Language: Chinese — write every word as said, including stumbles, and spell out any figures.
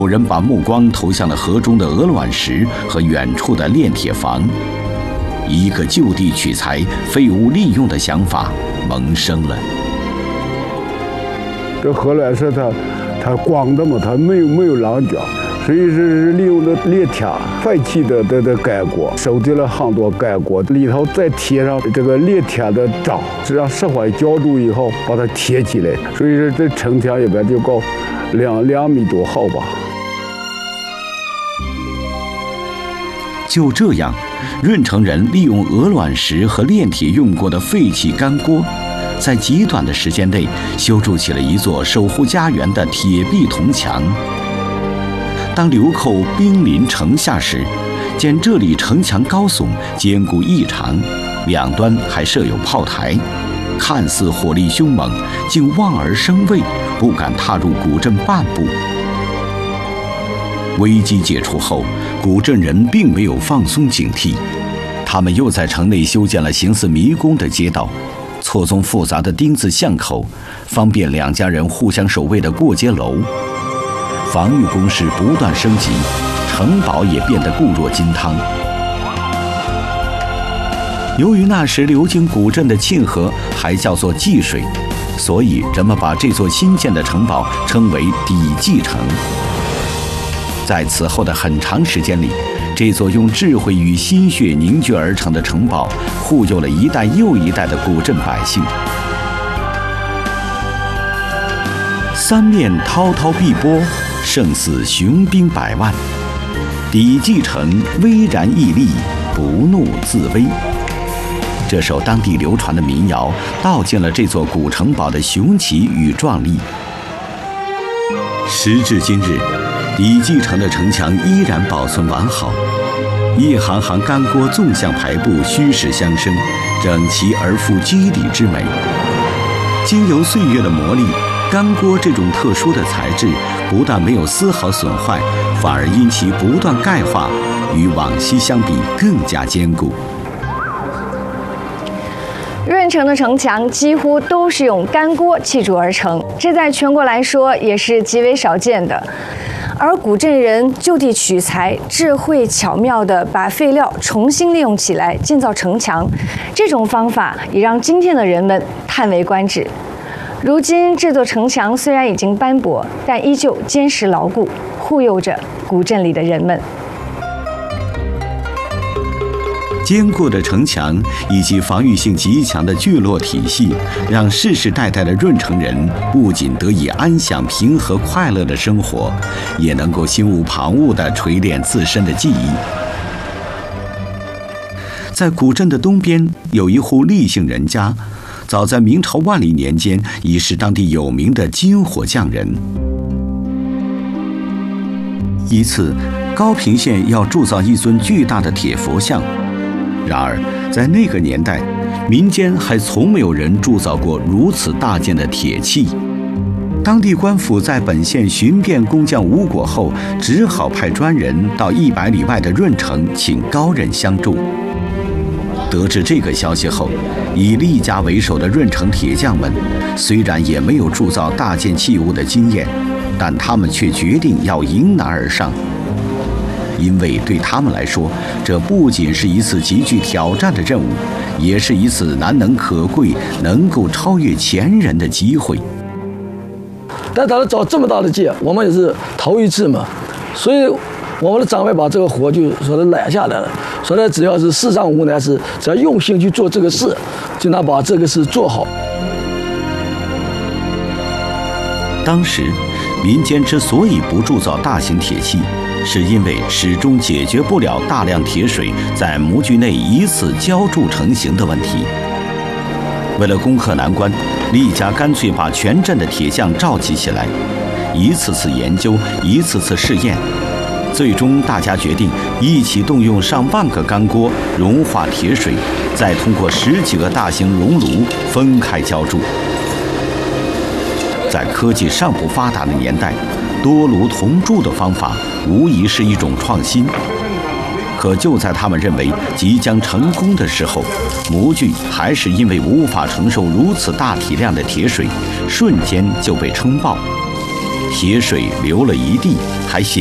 有人把目光投向了河中的鹅卵石和远处的炼铁房，一个就地取材、废物利用的想法萌生了。 这鹅卵石它它光的嘛，它没有没有棱角，所以是利用的炼铁废弃的的的盖锅，收集了很多盖锅，里头再贴上这个炼铁的渣，这样石灰浇筑以后把它贴起来，所以说这城墙一般就高两两米多厚吧。 就这样，润城人利用鹅卵石和炼铁用过的废弃干锅，在极短的时间内修筑起了一座守护家园的铁壁铜墙。当流寇兵临城下时，见这里城墙高耸，坚固异常，两端还设有炮台，看似火力凶猛，竟望而生畏，不敢踏入古镇半步。危机解除后，古镇人并没有放松警惕，他们又在城内修建了形似迷宫的街道，错综复杂的丁字巷口，方便两家人互相守卫的过街楼。防御工事不断升级，城堡也变得固若金汤。由于那时流经古镇的沁河还叫做济水，所以人们把这座新建的城堡称为底济城。在此后的很长时间里，这座用智慧与心血凝聚而成的城堡，护佑了一代又一代的古镇百姓。三面滔滔碧波，胜似雄兵百万。底济城巍然屹立，不怒自威。这首当地流传的民谣，道尽了这座古城堡的雄奇与壮丽。时至今日，底济城的城墙依然保存完好，一行行干锅纵向排布，虚实相生，整齐而富肌理之美。经由岁月的磨砺，干锅这种特殊的材质不但没有丝毫损坏，反而因其不断钙化，与往昔相比更加坚固。 润城的城墙几乎都是用干锅砌筑而成，这在全国来说也是极为少见的。而古镇人就地取材，智慧巧妙地把废料重新利用起来建造城墙，这种方法也让今天的人们叹为观止。如今这座城墙虽然已经斑驳，但依旧坚实牢固，护佑着古镇里的人们。 坚固的城墙以及防御性极强的聚落体系，让世世代代的润城人不仅得以安享平和快乐的生活，也能够心无旁骛地锤炼自身的技艺。在古镇的东边有一户厉姓人家，早在明朝万历年间已是当地有名的金火匠人。一次，高平县要铸造一尊巨大的铁佛像，然而在那个年代，民间还从没有人铸造过如此大件的铁器。当地官府在本县寻遍工匠无果后，只好派专人到一百里外的润城请高人相助。得知这个消息后，以厉家为首的润城铁匠们虽然也没有铸造大件器物的经验，但他们却决定要迎难而上。因为对他们来说，这不仅是一次极具挑战的任务，也是一次难能可贵、能够超越前人的机会。 但他找这么大的界，我们也是头一次嘛，所以我们的长辈把这个活就说的揽下来了，说的只要是世上无难事，只要用心去做这个事，就能把这个事做好。 当时，民间之所以不铸造大型铁器，是因为始终解决不了大量铁水在模具内一次浇筑成型的问题。为了攻克难关，厉家干脆把全镇的铁匠召集起来，一次次研究，一次次试验，最终大家决定一起动用上万个干锅融化铁水，再通过十几个大型熔炉分开浇筑。在科技尚不发达的年代，多炉同铸的方法无疑是一种创新。可就在他们认为即将成功的时候，模具还是因为无法承受如此大体量的铁水，瞬间就被撑爆。 血水流了一地，还写